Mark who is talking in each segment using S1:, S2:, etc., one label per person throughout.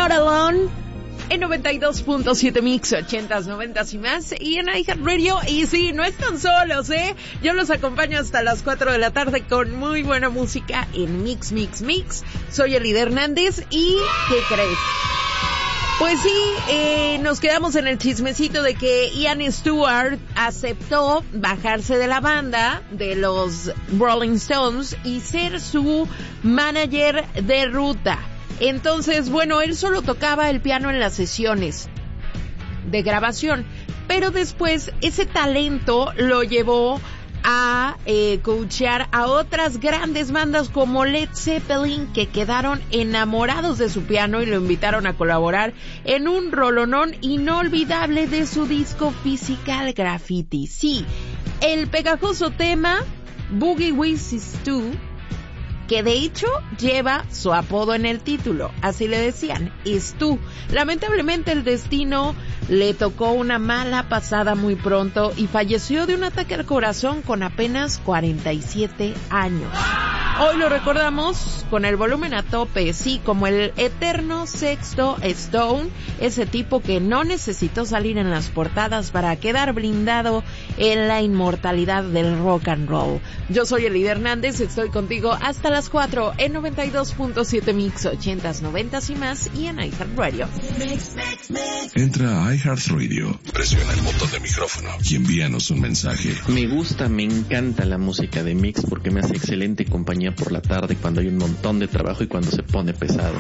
S1: Not Alone en 92.7 Mix, 80s, 90s y más, y en iHeartRadio. Y sí, no están solos, yo los acompaño hasta las 4 de la tarde con muy buena música en Mix, Mix, Mix. Soy Elida Hernández y ¿qué crees? Pues sí, nos quedamos en el chismecito de que Ian Stewart aceptó bajarse de la banda de los Rolling Stones y ser su manager de ruta. Entonces, bueno, él solo tocaba el piano en las sesiones de grabación, pero después ese talento lo llevó a coachear a otras grandes bandas como Led Zeppelin, que quedaron enamorados de su piano y lo invitaron a colaborar en un rolonón inolvidable de su disco Physical Graffiti. Sí, el pegajoso tema Boogie With Stu, que de hecho lleva su apodo en el título, así le decían, Stu. Lamentablemente el destino le tocó una mala pasada muy pronto y falleció de un ataque al corazón con apenas 47 años. Hoy lo recordamos con el volumen a tope, sí, como el eterno sexto Stone, ese tipo que no necesitó salir en las portadas para quedar blindado en la inmortalidad del rock and roll. Yo soy Elida Hernández, estoy contigo hasta las 4 en 92.7 Mix, 80s, 90s y más, y en iHeartRadio.
S2: Entra a iHeartRadio, presiona el botón de micrófono y envíanos un mensaje.
S3: Me encanta la música de Mix porque me hace excelente compañía por la tarde cuando hay un montón de trabajo y cuando se pone pesado.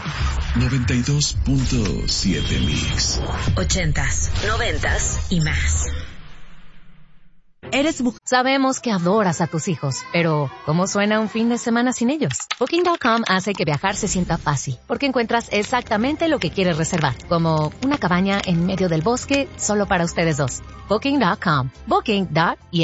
S2: 92.7 Mix.
S4: 80s, 90s y más.
S5: Eres mujer. Sabemos que adoras a tus hijos, pero ¿cómo suena un fin de semana sin ellos? Booking.com hace que viajar se sienta fácil, porque encuentras exactamente lo que quieres reservar, como una cabaña en medio del bosque solo para ustedes dos. Booking.com. Booking.com.